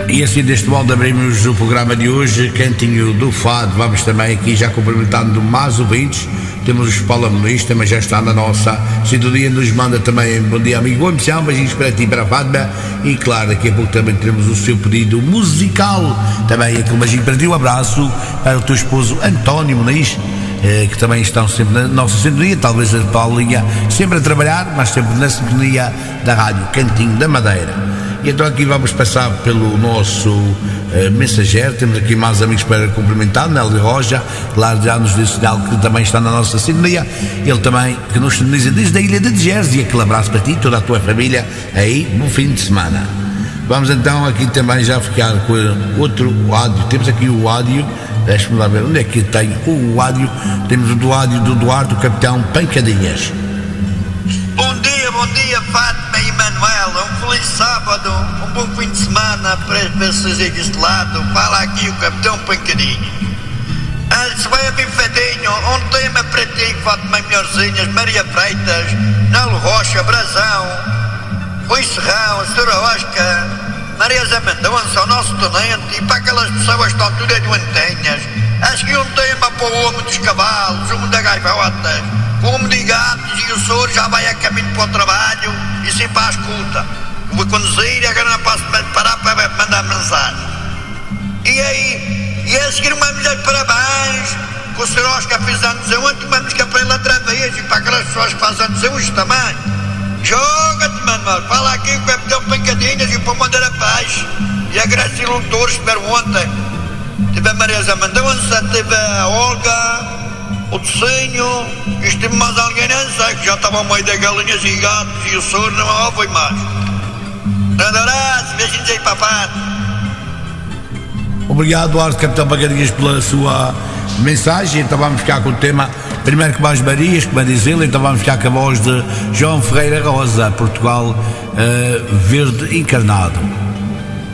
E assim deste modo abrimos o programa de hoje, Cantinho do Fado. Vamos também aqui já cumprimentando mais ouvintes. Temos o Paulo Muniz, também já está na nossa sintonia, nos manda também bom dia amigo, boa missão, beijinhos para ti, para a Fátima. E claro, daqui a pouco também teremos o seu pedido musical, também aquele beijinho para ti, um abraço para o teu esposo António Muniz, que também estão sempre na nossa sintonia, talvez a Paulinha sempre a trabalhar, mas sempre na sintonia da rádio Cantinho da Madeira. E então aqui vamos passar pelo nosso mensageiro. Temos aqui mais amigos para cumprimentar. Nélio Roja, claro, já nos disse sinal que também está na nossa sintonia. Ele também que nos sintoniza desde a ilha de Digeres. E aquele abraço para ti, toda a tua família aí, bom fim de semana. Vamos então aqui também já ficar com outro áudio. Temos aqui o áudio, deixa-me lá ver onde é que tem o áudio. Temos o áudio do Eduardo, capitão Pancadinhas. Bom dia, Fátima e Manuel. Um feliz sábado, um bom fim de semana para vocês deste lado. Fala aqui o capitão Pancadinho. Se vai a bifadinho, um tema para ti, Fátima e Melhorzinhas, Maria Freitas, Nelo Rocha, Brasão, Rui Serrão, Sra. Oscar, Maria Zé Mendonça, o nosso tenente, e para aquelas pessoas que estão tudo doentinhas. Acho que um tema para o homem dos cavalos, o homem da gaivotas, o homem de gatos, e o senhor já vai a caminho para o trabalho e sempre à escuta. Vou conduzir e agora não posso parar para mandar mensagem. E aí, e a seguir uma milha de parabéns, que o Sr. Oscar fez anos ontem, vamos que para ele outra vez, e para aquelas pessoas que fazem anos hoje também. Joga-te, Manuel, fala aqui com o capitão Pancadinhas e para mandar a paz. E a Graciela Torres, estiveram ontem. Teve a Maria Zé Mendonça, teve a Olga, o Tocinho, e estive mais alguém, não sei, que já estava ao meio das galinhas e gatos, e o senhor não foi mais. Grande abraço, beijinhos aí, papai. Obrigado, Eduardo, capitão Pancadinhas, pela sua mensagem. Então vamos ficar com o tema primeiro com mais Marias, como diz ele. Então vamos ficar com a voz de João Ferreira Rosa, Portugal Verde Encarnado.